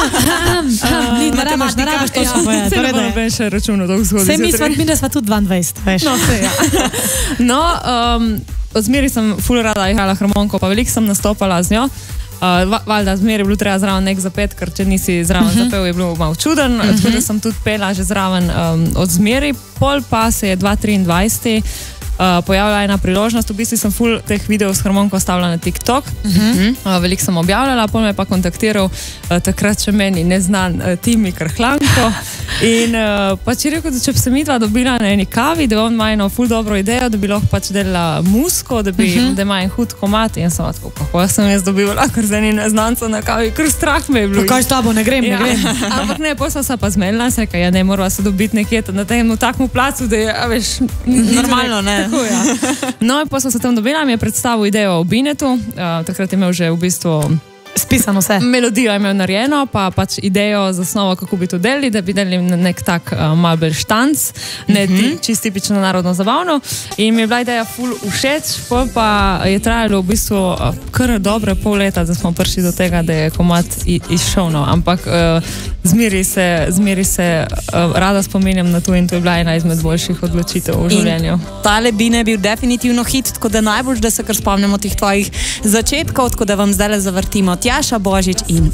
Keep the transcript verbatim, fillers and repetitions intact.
Ni, ne rabaš, ne rabaš to še povedati. Se ne bomo še računal, da vzhodi. Se mi sva tudi dvaindvajset, veš. No, se, ja. No, odzmeri sem ful rada igrala harmoniko, pa veliko sem nastopala z njo. Valjda, zmeri je bilo treba zraven nek zapet, ker če nisi zraven zapel, je bilo malo čuden. Tako da sem tudi pela že zraven odzmeri. Pol pa se je dva triindvajset pojavila ena priložnost, v bistvu sem ful teh videov s harmoniko stavila na TikTok, veliko sem objavljala, pol me pa kontaktiral takrat še meni neznan Timi Krhlanko in pač je rekel, da če bi se mi dva dobila na eni kavi, da on ima eno ful dobro idejo, da bi lahko pač delala musko, da bi, da ima en hud komad in sem tako, kako sem jaz dobila, ker za eni neznanco na kavi, ker strah me je bilo. Pa kaj s tabo, ne grem, ne grem. Ampak ne, pol sem se pa zmenila, sem rekla, ja ne, morava se dobiti nekje na tem takmu placu, da je, veš, normalno, ne. Tako, ja. No, in pa sem se tam dobila, mi je predstavil idejo o Binetu, uh, takrat je imel že v bistvu spisano vse. Melodijo je imel narejeno, pa pač idejo za osnovo, kako bi to delili, da bi delili nek tak uh, mal bolj štanc, ne mm -hmm. čist tipično narodno zabavno. In mi je bila ideja ful všeč, pol pa je trajalo v bistvu uh, kar dobre pol leta, da smo prišli do tega, da je komad izšel. No. Ampak uh, zmeri se, zmeri se uh, rada spominjam na to in to je bila ena izmed boljših odločitev v življenju. Tale Bine je bil definitivno hit, tako da najbolj, da se kar spomnimo tih tvojih začetkov, tako da vam zdaj zavrtimo Tjaša Božič in